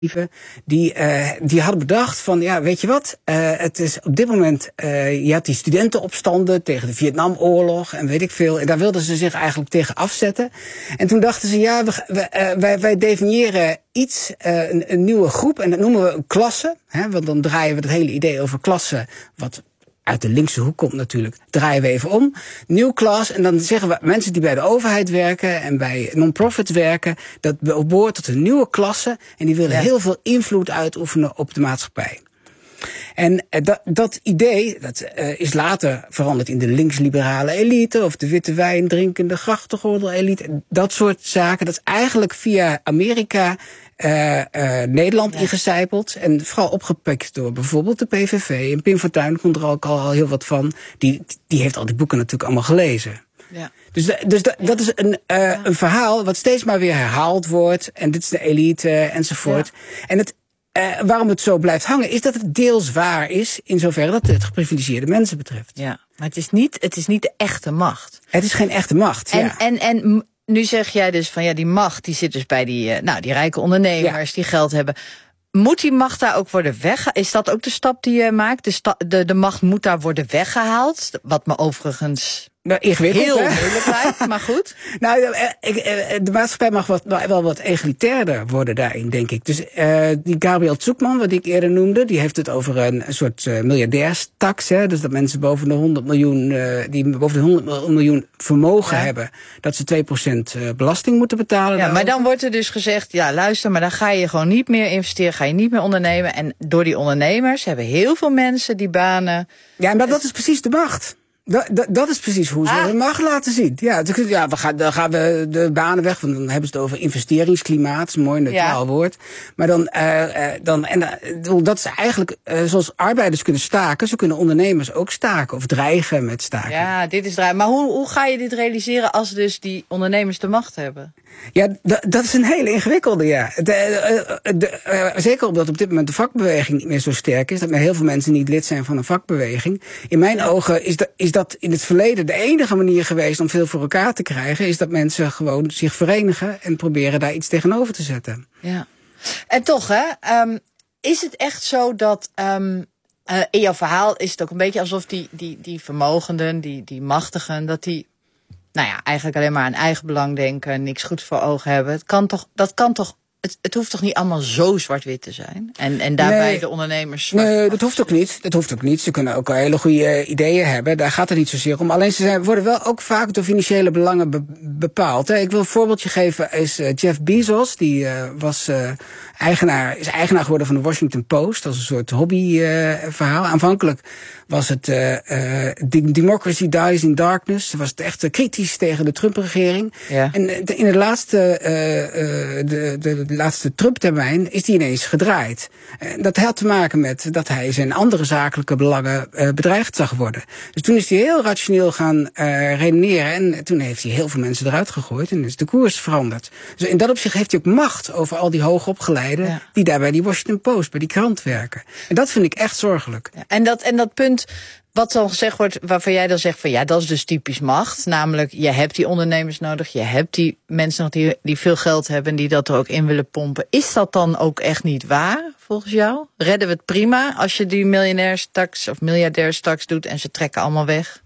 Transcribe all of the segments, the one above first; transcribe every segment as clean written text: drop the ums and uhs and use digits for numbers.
die hadden bedacht van, ja, weet je wat, het is op dit moment, je had die studentenopstanden tegen de Vietnamoorlog en weet ik veel, en daar wilden ze zich eigenlijk tegen afzetten. En toen dachten ze, ja, wij definiëren iets, een nieuwe groep, en dat noemen we een klasse, hè, want dan draaien we het hele idee over klasse, wat uit de linkse hoek komt natuurlijk, draaien we even om. Nieuw klas, en dan zeggen we mensen die bij de overheid werken en bij non-profit werken, dat behoort tot een nieuwe klasse en die willen heel veel invloed uitoefenen op de maatschappij. En dat idee, dat is later veranderd in de linksliberale elite of de witte wijn drinkende grachtengordel elite. Dat soort zaken, dat is eigenlijk via Amerika Nederland ingecijpeld en vooral opgepikt door bijvoorbeeld de PVV. En Pim Fortuyn komt er ook al heel wat van. Die heeft al die boeken natuurlijk allemaal gelezen. Ja. Dus dat is een verhaal wat steeds maar weer herhaald wordt. En dit is de elite enzovoort. Ja. En waarom het zo blijft hangen, is dat het deels waar is, in zoverre dat het geprivilegeerde mensen betreft. Ja, maar het is niet de echte macht. Het is geen echte macht, En nu zeg jij dus van, ja, die macht, die zit dus bij die rijke ondernemers die geld hebben. Moet die macht daar ook worden weggehaald? Is dat ook de stap die je maakt? De macht moet daar worden weggehaald? Wat me overigens ingewikkeld, heel moeilijk lijkt, maar goed. De maatschappij mag wel wat egalitairder worden daarin, denk ik. Dus die Gabriel Zucman, wat ik eerder noemde, die heeft het over een soort miljardairstax. Hè, dus dat mensen boven de 100 miljoen, die boven de 100 miljoen vermogen hebben, dat ze 2% belasting moeten betalen. Ja, maar dan wordt er dus gezegd, ja, luister, maar dan ga je gewoon niet meer investeren, ga je niet meer ondernemen. En door die ondernemers hebben heel veel mensen die banen. Ja, maar dat is precies de macht. Dat is precies hoe ze de macht laten zien. Ja, dan gaan we de banen weg, want dan hebben ze het over investeringsklimaat. Dat is een mooi neutraal woord. Maar dat is eigenlijk zoals arbeiders kunnen staken, zo kunnen ondernemers ook staken of dreigen met staken. Ja, dit is dreigen. Maar hoe ga je dit realiseren als dus die ondernemers de macht hebben? Ja, dat is een hele ingewikkelde, ja. Zeker omdat op dit moment de vakbeweging niet meer zo sterk is, dat heel veel mensen niet lid zijn van een vakbeweging. In mijn ogen is dat in het verleden de enige manier geweest om veel voor elkaar te krijgen, is dat mensen gewoon zich verenigen en proberen daar iets tegenover te zetten. Ja. En toch, hè, is het echt zo dat in jouw verhaal is het ook een beetje alsof die vermogenden, die machtigen, dat die eigenlijk alleen maar aan eigen belang denken, niks goeds voor ogen hebben. Het hoeft toch niet allemaal zo zwart-wit te zijn? En daarbij de ondernemers. Nee, dat hoeft ook niet. Ze kunnen ook hele goede ideeën hebben. Daar gaat het niet zozeer om. Alleen ze worden wel ook vaak door financiële belangen bepaald. Hè. Ik wil een voorbeeldje geven. Is Jeff Bezos. Die is eigenaar geworden van de Washington Post. Dat is een soort hobbyverhaal. Aanvankelijk was het Democracy Dies in Darkness. Was het echt kritisch tegen de Trump-regering. Ja. En in het laatste de laatste Trump-termijn is die ineens gedraaid. Dat had te maken met dat hij zijn andere zakelijke belangen bedreigd zag worden. Dus toen is hij heel rationeel gaan redeneren en toen heeft hij heel veel mensen eruit gegooid en is de koers veranderd. Dus in dat opzicht heeft hij ook macht over al die hoogopgeleiden die daar bij die Washington Post, bij die krant werken. En dat vind ik echt zorgelijk. Ja, en dat punt wat dan gezegd wordt, waarvan jij dan zegt van ja, dat is dus typisch macht. Namelijk, je hebt die ondernemers nodig, je hebt die mensen nog die veel geld hebben en die dat er ook in willen pompen. Is dat dan ook echt niet waar, volgens jou? Redden we het prima als je die miljonairstaks of miljardairsstaks doet en ze trekken allemaal weg?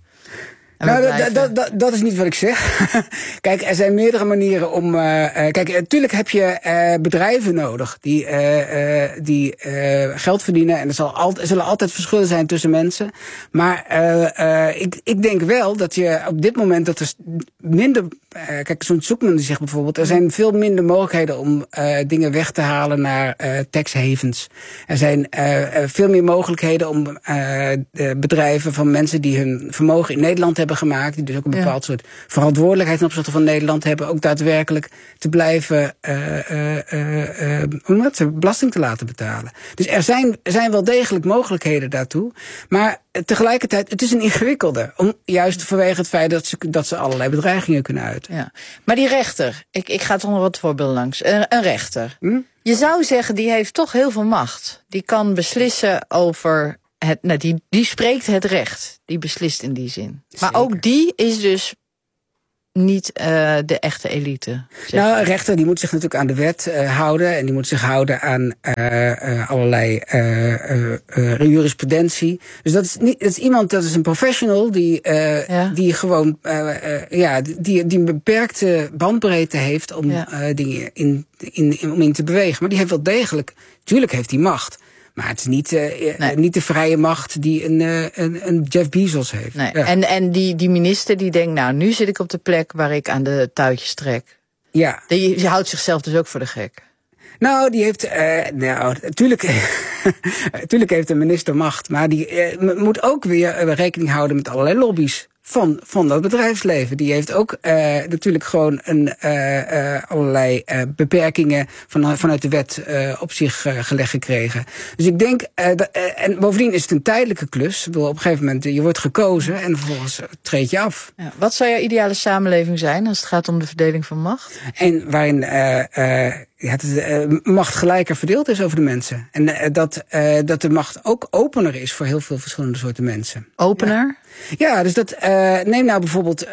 Dat is niet wat ik zeg. Kijk, er zijn meerdere manieren om. Kijk, natuurlijk heb je bedrijven nodig die geld verdienen. En er zullen altijd verschillen zijn tussen mensen. Maar ik denk wel dat je op dit moment dat er minder. Kijk, zo'n Zucman die zegt bijvoorbeeld, er zijn veel minder mogelijkheden om dingen weg te halen naar tax havens. Er zijn veel meer mogelijkheden om bedrijven van mensen die hun vermogen in Nederland hebben gemaakt, die dus ook een bepaald soort verantwoordelijkheid ten opzichte van Nederland hebben, ook daadwerkelijk te blijven belasting te laten betalen. Dus er zijn wel degelijk mogelijkheden daartoe, maar tegelijkertijd, het is een ingewikkelde, juist vanwege het feit dat ze allerlei bedreigingen kunnen uiten. Ja. Maar die rechter, ik ga toch nog wat voorbeelden langs. Een rechter. Je zou zeggen, die heeft toch heel veel macht. Die kan beslissen over die spreekt het recht. Die beslist in die zin. Zeker. Maar ook die is dus niet de echte elite? Nou, een rechter die moet zich natuurlijk aan de wet houden. En die moet zich houden aan allerlei jurisprudentie. Dus dat is iemand, dat is een professional die gewoon die een beperkte bandbreedte heeft om dingen in te bewegen. Maar die heeft wel degelijk, tuurlijk heeft hij macht. Maar het is niet de vrije macht die een Jeff Bezos heeft. Nee. Ja. En die minister die denkt, nou, nu zit ik op de plek waar ik aan de touwtjes trek. Ja. Die houdt zichzelf dus ook voor de gek. Nou, die heeft, natuurlijk heeft de minister macht. Maar die moet ook weer rekening houden met allerlei lobby's van dat bedrijfsleven. Die heeft ook natuurlijk gewoon allerlei beperkingen vanuit de wet op zich gelegd gekregen. Dus ik denk, en bovendien is het een tijdelijke klus. Op een gegeven moment, je wordt gekozen en vervolgens treed je af. Ja, wat zou jouw ideale samenleving zijn als het gaat om de verdeling van macht? En waarin macht gelijker verdeeld is over de mensen. En dat de macht ook opener is voor heel veel verschillende soorten mensen. Opener? Ja, dus dat, neem nou bijvoorbeeld,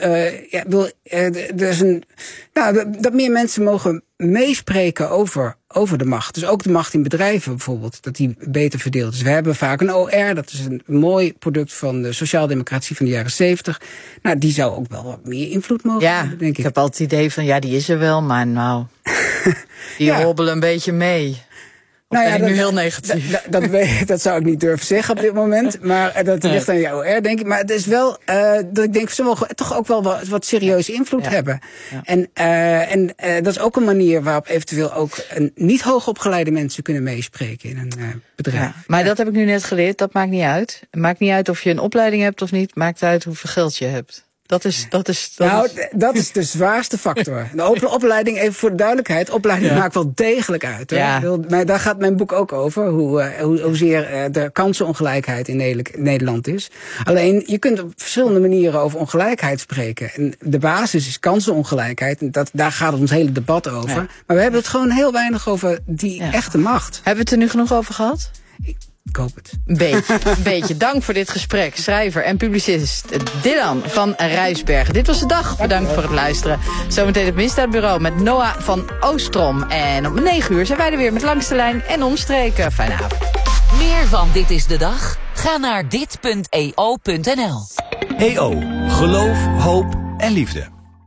dat meer mensen mogen meespreken over de macht. Dus ook de macht in bedrijven bijvoorbeeld, dat die beter verdeeld is. We hebben vaak een OR, dat is een mooi product van de sociaaldemocratie van de jaren 70. Nou, die zou ook wel wat meer invloed mogen hebben, denk ik. Ik heb altijd het idee van, die is er wel, maar nou, die hobbelen een beetje mee. Nou ja, ben ik nu heel negatief? Dat zou ik niet durven zeggen op dit moment. Maar dat ligt aan jouw OR, denk ik. Maar het is wel dat ik denk, ze mogen toch ook wel wat serieuze invloed hebben. Ja. En dat is ook een manier waarop eventueel ook niet hoogopgeleide mensen kunnen meespreken in een bedrijf. Ja. Maar dat heb ik nu net geleerd, dat maakt niet uit. Het maakt niet uit of je een opleiding hebt of niet. Het maakt uit hoeveel geld je hebt. Dat is de zwaarste factor. De opleiding, even voor de duidelijkheid, opleiding maakt wel degelijk uit. Hè? Ja. Maar daar gaat mijn boek ook over, hoezeer de kansenongelijkheid in Nederland is. Alleen, je kunt op verschillende manieren over ongelijkheid spreken. En de basis is kansenongelijkheid, en daar gaat ons hele debat over. Ja. Maar we hebben het gewoon heel weinig over die echte macht. Hebben we het er nu genoeg over gehad? Ik hoop het. Een beetje. Dank voor dit gesprek. Schrijver en publicist Dylan van Rijsbergen. Dit was de dag. Bedankt voor het luisteren. Zometeen het Misdaadbureau met Noah van Oostrom. En om 9:00 zijn wij er weer met Langs de Lijn en Omstreken. Fijne avond. Meer van Dit is de Dag? Ga naar dit.eo.nl. EO. Geloof, hoop en liefde.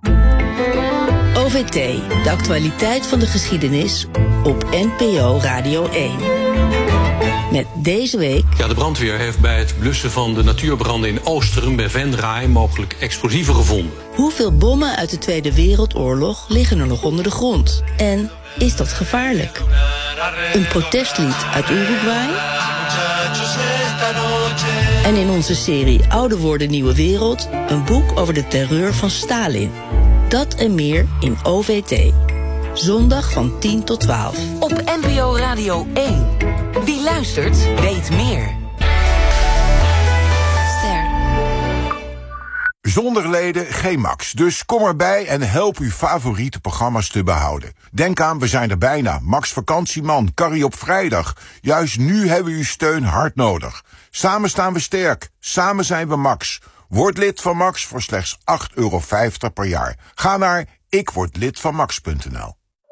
OVT. De actualiteit van de geschiedenis op NPO Radio 1. Met deze week... Ja, de brandweer heeft bij het blussen van de natuurbranden in Oostrum bij Venray mogelijk explosieven gevonden. Hoeveel bommen uit de Tweede Wereldoorlog liggen er nog onder de grond? En is dat gevaarlijk? Een protestlied uit Uruguay? En in onze serie Oude Woorden Nieuwe Wereld... een boek over de terreur van Stalin. Dat en meer in OVT. Zondag van 10 tot 12. Op NPO Radio 1. Wie luistert, weet meer. Ster. Zonder leden geen Max. Dus kom erbij en help uw favoriete programma's te behouden. Denk aan, we zijn er bijna. Max Vakantieman, Carrie op vrijdag. Juist nu hebben we uw steun hard nodig. Samen staan we sterk. Samen zijn we Max. Word lid van Max voor slechts €8,50 per jaar. Ga naar ikwordlidvanmax.nl.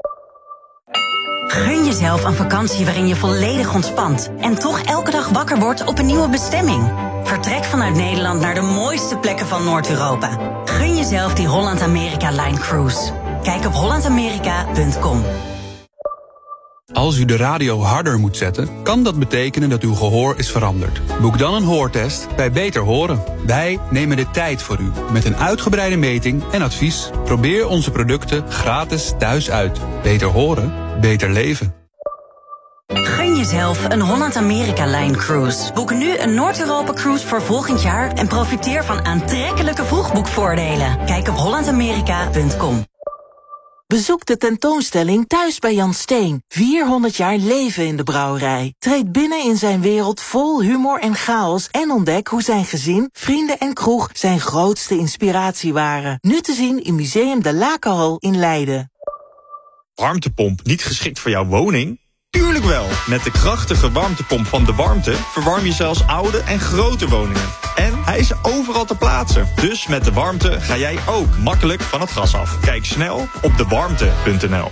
Gun jezelf een vakantie waarin je volledig ontspant en toch elke dag wakker wordt op een nieuwe bestemming. Vertrek vanuit Nederland naar de mooiste plekken van Noord-Europa. Gun jezelf die Holland-Amerika-Line Cruise. Kijk op hollandamerika.com. Als u de radio harder moet zetten, kan dat betekenen dat uw gehoor is veranderd. Boek dan een hoortest bij Beter Horen. Wij nemen de tijd voor u met een uitgebreide meting en advies. Probeer onze producten gratis thuis uit. Beter horen, beter leven. Gun jezelf een Holland-Amerika-Line Cruise. Boek nu een Noord-Europa-cruise voor volgend jaar en profiteer van aantrekkelijke vroegboekvoordelen. Kijk op hollandamerika.com. Bezoek de tentoonstelling Thuis bij Jan Steen. 400 jaar leven in de brouwerij. Treed binnen in zijn wereld vol humor en chaos en ontdek hoe zijn gezin, vrienden en kroeg zijn grootste inspiratie waren. Nu te zien in Museum de Lakenhal in Leiden. Warmtepomp niet geschikt voor jouw woning? Tuurlijk wel! Met de krachtige warmtepomp van De Warmte verwarm je zelfs oude en grote woningen. En Hij is overal te plaatsen. Dus met de warmte ga jij ook makkelijk van het gas af. Kijk snel op dewarmte.nl.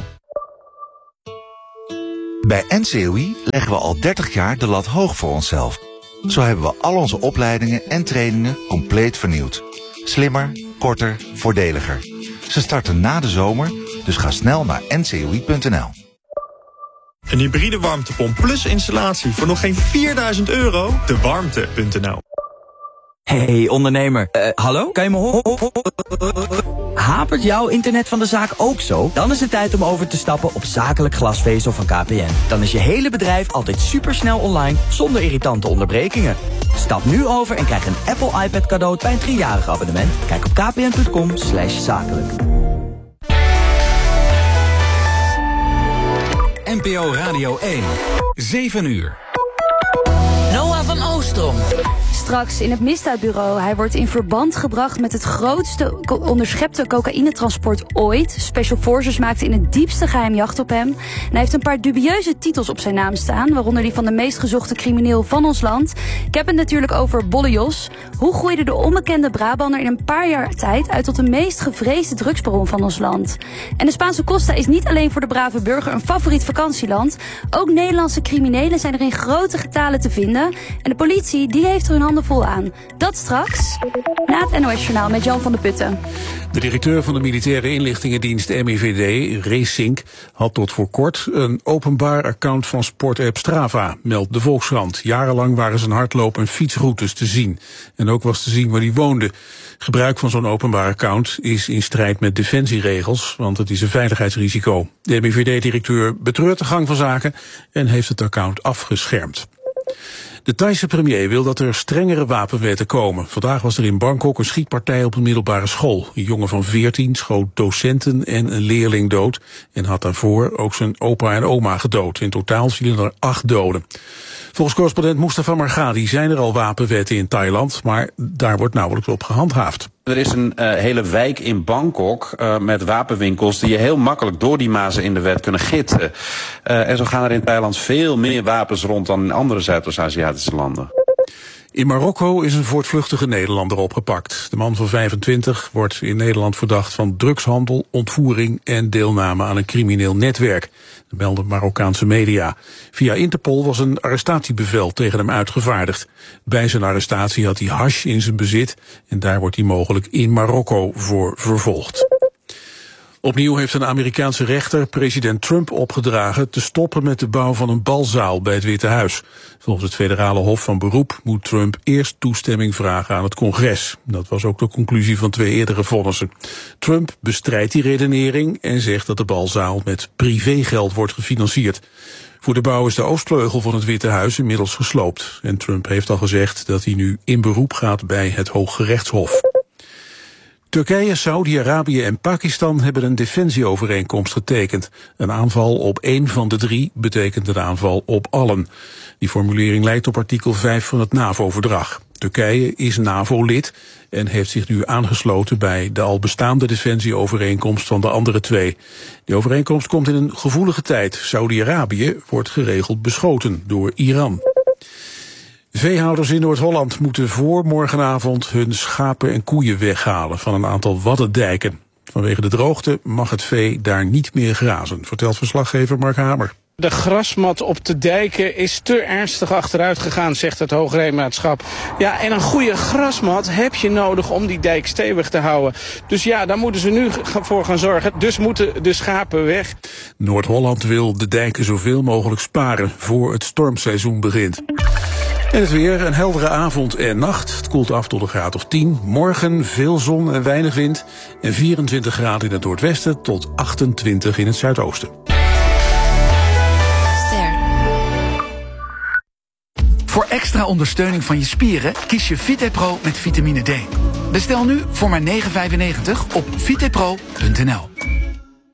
Bij NCOI leggen we al 30 jaar de lat hoog voor onszelf. Zo hebben we al onze opleidingen en trainingen compleet vernieuwd. Slimmer, korter, voordeliger. Ze starten na de zomer, dus ga snel naar ncoi.nl. Een hybride warmtepomp plus installatie voor nog geen €4.000. Dewarmte.nl. Hey ondernemer, hallo? Kan je me horen? Hapert jouw internet van de zaak ook zo? Dan is het tijd om over te stappen op zakelijk glasvezel van KPN. Dan is je hele bedrijf altijd supersnel online, zonder irritante onderbrekingen. Stap nu over en krijg een Apple iPad cadeau bij een 3-jarig abonnement. Kijk op kpn.com/zakelijk. NPO Radio 1, 7 uur. Noah van Oostrom. Straks in het misdaadbureau. Hij wordt in verband gebracht met het grootste onderschepte cocaïnetransport ooit. Special Forces maakte in het diepste geheim jacht op hem. En hij heeft een paar dubieuze titels op zijn naam staan, waaronder die van de meest gezochte crimineel van ons land. Ik heb het natuurlijk over Bolle Jos. Hoe groeide de onbekende Brabander in een paar jaar tijd uit tot de meest gevreesde drugsbaron van ons land? En de Spaanse Costa is niet alleen voor de brave burger een favoriet vakantieland. Ook Nederlandse criminelen zijn er in grote getalen te vinden. En de politie die heeft er hun handen vol aan. Dat straks na het NOS-journaal met Jan van der Putten. De directeur van de militaire inlichtingendienst MIVD, Reesink, had tot voor kort een openbaar account van sportapp Strava, meldt de Volkskrant. Jarenlang waren zijn hardloop- en fietsroutes te zien. En ook was te zien waar hij woonde. Gebruik van zo'n openbaar account is in strijd met defensieregels, want het is een veiligheidsrisico. De MIVD-directeur betreurt de gang van zaken en heeft het account afgeschermd. De Thaise premier wil dat er strengere wapenwetten komen. Vandaag was er in Bangkok een schietpartij op een middelbare school. Een jongen van 14 schoot docenten en een leerling dood en had daarvoor ook zijn opa en oma gedood. In totaal vielen er 8 doden. Volgens correspondent Mustafa Margadi zijn er al wapenwetten in Thailand, maar daar wordt nauwelijks op gehandhaafd. Er is een hele wijk in Bangkok met wapenwinkels die je heel makkelijk door die mazen in de wet kunnen gieten. En zo gaan er in Thailand veel meer wapens rond dan in andere Zuidoost-Aziatische landen. In Marokko is een voortvluchtige Nederlander opgepakt. De man van 25 wordt in Nederland verdacht van drugshandel, ontvoering en deelname aan een crimineel netwerk. Dat melden Marokkaanse media. Via Interpol was een arrestatiebevel tegen hem uitgevaardigd. Bij zijn arrestatie had hij hash in zijn bezit en daar wordt hij mogelijk in Marokko voor vervolgd. Opnieuw heeft een Amerikaanse rechter president Trump opgedragen te stoppen met de bouw van een balzaal bij het Witte Huis. Volgens het federale hof van beroep moet Trump eerst toestemming vragen aan het congres. Dat was ook de conclusie van 2 eerdere vonnissen. Trump bestrijdt die redenering en zegt dat de balzaal met privégeld wordt gefinancierd. Voor de bouw is de oostvleugel van het Witte Huis inmiddels gesloopt. En Trump heeft al gezegd dat hij nu in beroep gaat bij het Hooggerechtshof. Turkije, Saudi-Arabië en Pakistan hebben een defensieovereenkomst getekend. Een aanval op 1 van de 3 betekent een aanval op allen. Die formulering lijkt op artikel 5 van het NAVO-verdrag. Turkije is NAVO-lid en heeft zich nu aangesloten bij de al bestaande defensieovereenkomst van de andere 2. Die overeenkomst komt in een gevoelige tijd. Saudi-Arabië wordt geregeld beschoten door Iran. Veehouders in Noord-Holland moeten voor morgenavond hun schapen en koeien weghalen van een aantal waddendijken. Vanwege de droogte mag het vee daar niet meer grazen, vertelt verslaggever Mark Hamer. De grasmat op de dijken is te ernstig achteruit gegaan, zegt het Hoogheemraadschap. Ja, en een goede grasmat heb je nodig om die dijk stevig te houden. Dus ja, daar moeten ze nu voor gaan zorgen. Dus moeten de schapen weg. Noord-Holland wil de dijken zoveel mogelijk sparen voor het stormseizoen begint. En het weer, een heldere avond en nacht. Het koelt af tot een graad of 10. Morgen veel zon en weinig wind. En 24 graden in het noordwesten tot 28 in het zuidoosten. Voor extra ondersteuning van je spieren kies je VitePro met vitamine D. Bestel nu voor maar €9,95 op vitepro.nl.